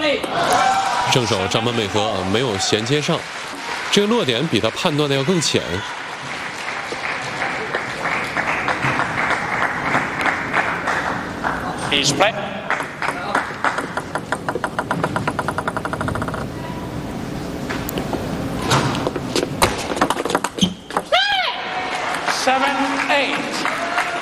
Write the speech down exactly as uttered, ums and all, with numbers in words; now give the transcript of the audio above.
正手张本美和没有衔接上，这个落点比他判断的要更浅。 Each play. Seven, eight.